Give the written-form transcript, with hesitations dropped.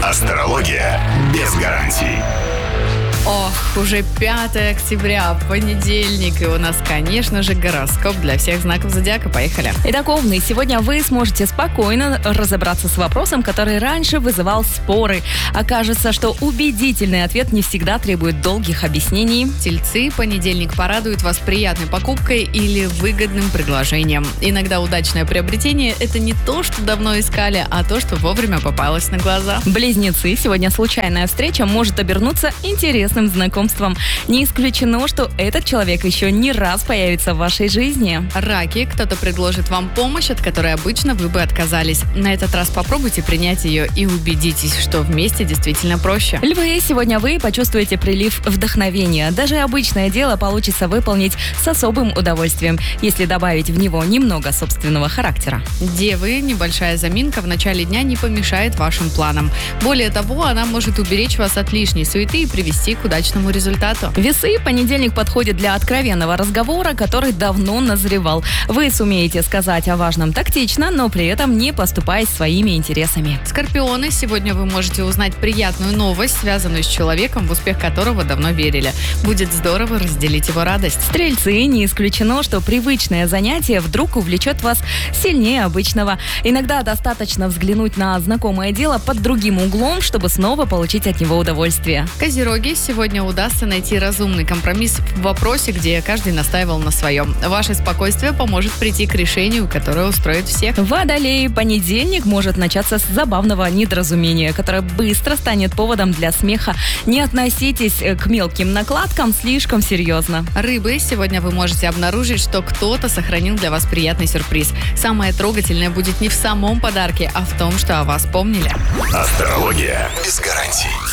Астрология без гарантий. Ох, уже 5 октября, понедельник, и у нас, конечно же, гороскоп для всех знаков зодиака. Поехали. Итак, Овны, сегодня вы сможете спокойно разобраться с вопросом, который раньше вызывал споры. Окажется, что убедительный ответ не всегда требует долгих объяснений. Тельцы, понедельник порадует вас приятной покупкой или выгодным предложением. Иногда удачное приобретение – это не то, что давно искали, а то, что вовремя попалось на глаза. Близнецы, сегодня случайная встреча может обернуться интересным знакомством. Не исключено, что этот человек еще не раз появится в вашей жизни. Раки, кто-то предложит вам помощь, от которой обычно вы бы отказались. На этот раз попробуйте принять ее и убедитесь, что вместе действительно проще. Львы, сегодня вы почувствуете прилив вдохновения. Даже обычное дело получится выполнить с особым удовольствием, если добавить в него немного собственного характера. Девы, небольшая заминка в начале дня не помешает вашим планам. Более того, она может уберечь вас от лишней суеты и привести к удачному результату. Весы, понедельник подходит для откровенного разговора, который давно назревал. Вы сумеете сказать о важном тактично, но при этом не поступаясь своими интересами. Скорпионы, сегодня вы можете узнать приятную новость, связанную с человеком, в успех которого давно верили. Будет здорово разделить его радость. Стрельцы, не исключено, что привычное занятие вдруг увлечет вас сильнее обычного. Иногда достаточно взглянуть на знакомое дело под другим углом, чтобы снова получить от него удовольствие. Козероги, сегодня удастся найти разумный компромисс в вопросе, где каждый настаивал на своем. Ваше спокойствие поможет прийти к решению, которое устроит всех. Водолеи, понедельник может начаться с забавного недоразумения, которое быстро станет поводом для смеха. Не относитесь к мелким накладкам слишком серьезно. Рыбы, сегодня вы можете обнаружить, что кто-то сохранил для вас приятный сюрприз. Самое трогательное будет не в самом подарке, а в том, что о вас помнили. Астрология без гарантий.